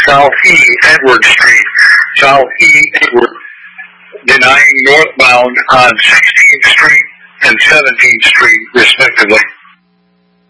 South E. Edward Street, South E. Edward, denying northbound on 16th Street and 17th Street, respectively.